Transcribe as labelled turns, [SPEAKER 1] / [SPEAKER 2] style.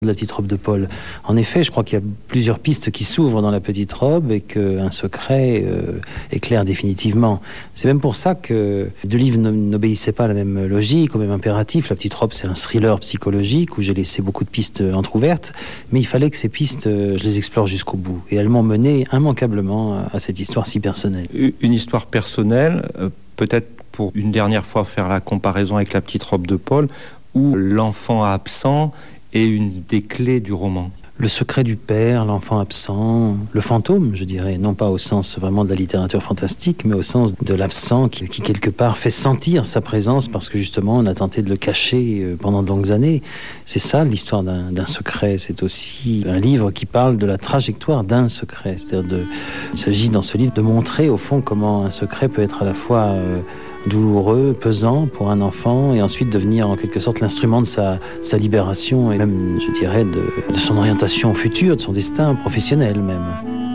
[SPEAKER 1] La petite robe de Paul. En effet, je crois qu'il y a plusieurs pistes qui s'ouvrent dans la petite robe et qu'un secret éclaire définitivement. C'est même pour ça que les deux livres n'obéissaient pas à la même logique, au même impératif. La petite robe, c'est un thriller psychologique où j'ai laissé beaucoup de pistes entr'ouvertes, mais il fallait que ces pistes, je les explore jusqu'au bout. Et elles m'ont mené immanquablement à cette histoire si personnelle.
[SPEAKER 2] Une histoire personnelle, peut-être pour une dernière fois faire la comparaison avec la petite robe de Paul, où l'enfant absent est une des clés du roman.
[SPEAKER 1] Le secret du père, l'enfant absent, le fantôme, je dirais, non pas au sens vraiment de la littérature fantastique, mais au sens de l'absent qui quelque part fait sentir sa présence parce que justement on a tenté de le cacher pendant de longues années. C'est ça l'histoire d'un secret. C'est aussi un livre qui parle de la trajectoire d'un secret. C'est-à-dire il s'agit dans ce livre de montrer au fond comment un secret peut être à la fois douloureux, pesant pour un enfant et ensuite devenir en quelque sorte l'instrument de sa libération et même, je dirais, de son orientation future, de son destin professionnel même.